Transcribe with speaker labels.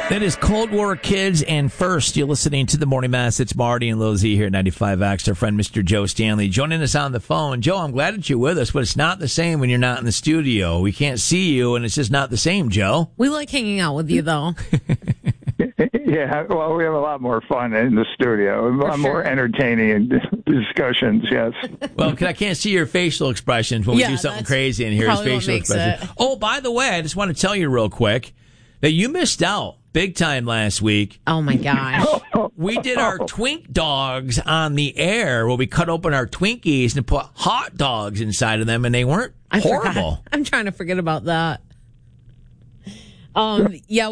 Speaker 1: That is Cold War Kids, and first, you're listening to the Morning Mass. It's Marty and Lil Z here at 95X. Our friend, Mr. Joe Stanley, joining us on the phone. Joe, I'm glad that you're with us, but it's not the same when you're not in the studio. We can't see you, and it's just not the same, Joe.
Speaker 2: We like hanging out with you, though.
Speaker 3: Yeah, well, we have a lot more fun in the studio, a lot more entertaining discussions, yes.
Speaker 1: Well, I can't see your facial expressions when we do something crazy in here. His facial expressions. Oh, by the way, I just want to tell you real quick that you missed out big time last week.
Speaker 2: Oh, my gosh.
Speaker 1: We did our Twink Dogs on the air where we cut open our Twinkies and put hot dogs inside of them, and they weren't horrible.
Speaker 2: I'm trying to forget about that. Yeah.